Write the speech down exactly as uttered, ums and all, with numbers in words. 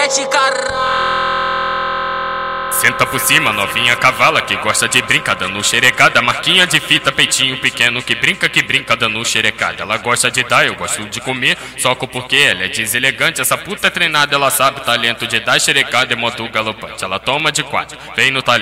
mete caralho. Senta por cima, novinha cavala que gosta de brincar dando xerecada. Marquinha de fita, peitinho pequeno que brinca, que brinca dando xerecada. Ela gosta de dar, eu gosto de comer, soco porque ela é deselegante. Essa puta é treinada, ela sabe o talento de dar xerecada e moto galopante. Ela toma de quatro, vem no talento.